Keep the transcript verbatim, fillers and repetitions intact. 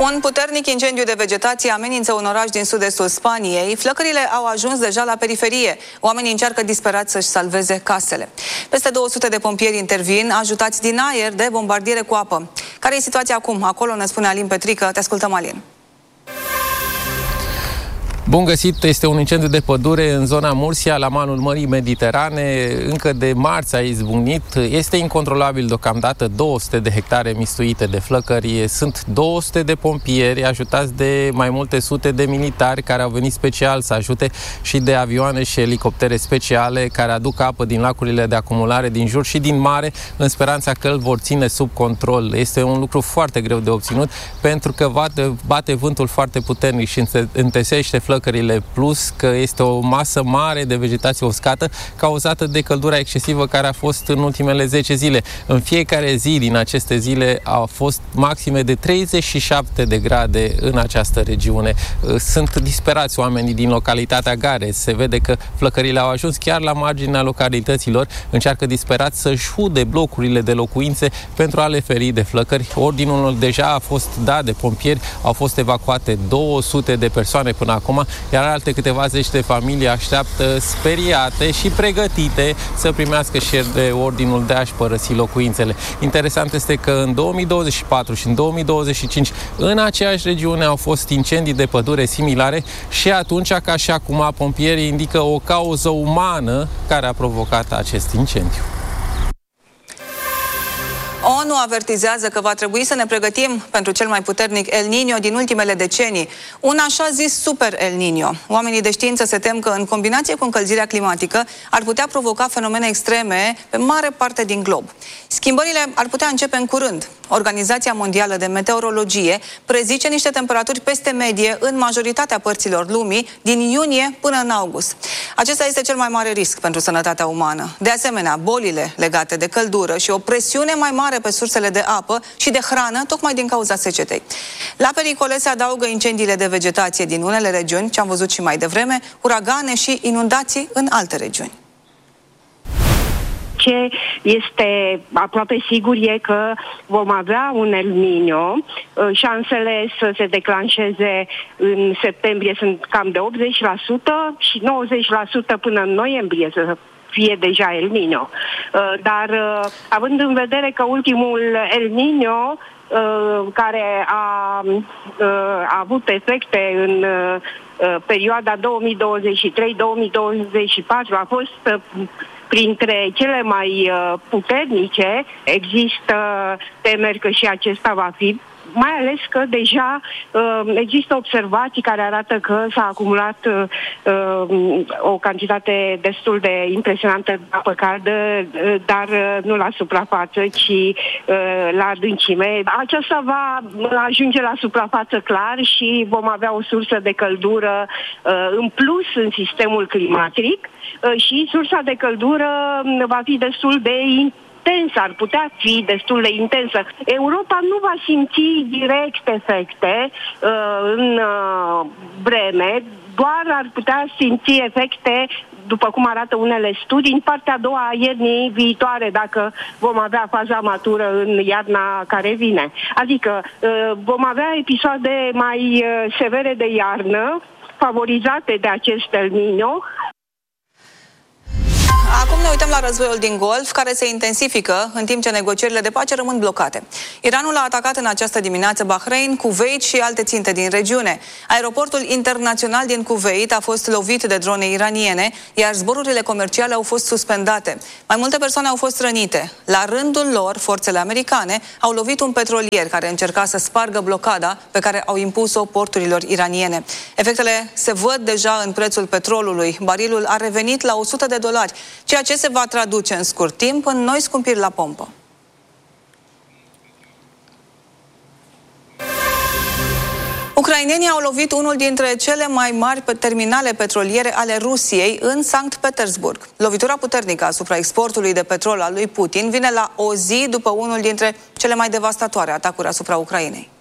Un puternic incendiu de vegetație amenință un oraș din sud-estul Spaniei. Flăcările au ajuns deja la periferie. Oamenii încearcă disperat să-și salveze casele. Peste două sute de pompieri intervin, ajutați din aer de bombardiere cu apă. Care e situația acum? Acolo ne spune Alin Petrică. Te ascultăm, Alin. Bun găsit, este un incendiu de pădure în zona Murcia, la malul Mării Mediterane. Încă de marți a izbucnit. Este incontrolabil deocamdată, două sute de hectare mistuite de flăcări. Sunt două sute de pompieri ajutați de mai multe sute de militari care au venit special să ajute și de avioane și elicoptere speciale care aduc apă din lacurile de acumulare din jur și din mare în speranța că îl vor ține sub control. Este un lucru foarte greu de obținut pentru că bate, bate vântul foarte puternic și întesește flăcările, plus că este o masă mare de vegetație uscată cauzată de căldura excesivă care a fost în ultimele zece zile. În fiecare zi din aceste zile au fost maxime de treizeci și șapte de grade în această regiune. Sunt disperați oamenii din localitatea Gare. Se vede că flăcările au ajuns chiar la marginea localităților. Încearcă disperat să-și hude blocurile de locuințe pentru a le feri de flăcări. Ordinul deja a fost dat de pompieri. Au fost evacuate două sute de persoane până acum, iar alte câteva zeci de familii așteaptă speriate și pregătite să primească și de ordinul de a-și părăsi locuințele. Interesant este că în două mii douăzeci și patru și în două mii douăzeci și cinci în aceeași regiune au fost incendii de pădure similare și atunci, ca și acum, pompierii indică o cauză umană care a provocat acest incendiu. ONU avertizează că va trebui să ne pregătim pentru cel mai puternic El Niño din ultimele decenii, un așa zis super El Niño. Oamenii de știință se tem că, în combinație cu încălzirea climatică, ar putea provoca fenomene extreme pe mare parte din glob. Schimbările ar putea începe în curând. Organizația Mondială de Meteorologie prezice niște temperaturi peste medie în majoritatea părților lumii din iunie până în august. Acesta este cel mai mare risc pentru sănătatea umană. De asemenea, bolile legate de căldură și o presiune mai mare pe sursele de apă și de hrană, tocmai din cauza secetei. La pericole se adaugă incendiile de vegetație din unele regiuni, ce am văzut și mai devreme, uragane și inundații în alte regiuni. Ce este aproape sigur e că vom avea un El Niño. Șansele să se declanșeze în septembrie sunt cam de optzeci la sută și nouăzeci la sută până în noiembrie să fie deja El Niño. Dar având în vedere că ultimul El Niño care a, a avut efecte în perioada două mii douăzeci și trei două mii douăzeci și patru a fost printre cele mai puternice, există temeri că și acesta va fi, mai ales că deja uh, există observații care arată că s-a acumulat uh, o cantitate destul de impresionantă de apă caldă, uh, dar uh, nu la suprafață, ci uh, la adâncime. Aceasta va ajunge la suprafață clar și vom avea o sursă de căldură uh, în plus în sistemul climatic uh, și sursa de căldură va fi destul de intensă. Ar putea fi destul de intensă. Europa nu va simți direct efecte uh, în uh, vreme, doar ar putea simți efecte, după cum arată unele studii, în partea a doua a iernii viitoare, dacă vom avea faza matură în iarna care vine. Adică uh, vom avea episoade mai uh, severe de iarnă, favorizate de acest El Niño. Acum ne uităm la războiul din Golf, care se intensifică în timp ce negocierile de pace rămân blocate. Iranul a atacat în această dimineață Bahrain, Kuwait și alte ținte din regiune. Aeroportul internațional din Kuwait a fost lovit de drone iraniene, iar zborurile comerciale au fost suspendate. Mai multe persoane au fost rănite. La rândul lor, forțele americane au lovit un petrolier care încerca să spargă blocada pe care au impus-o porturilor iraniene. Efectele se văd deja în prețul petrolului. Barilul a revenit la o sută de dolari, ceea ce se va traduce în scurt timp în noi scumpiri la pompă. Ucrainenii au lovit unul dintre cele mai mari terminale petroliere ale Rusiei în Sankt Petersburg. Lovitura puternică asupra exportului de petrol al lui Putin vine la o zi după unul dintre cele mai devastatoare atacuri asupra Ucrainei.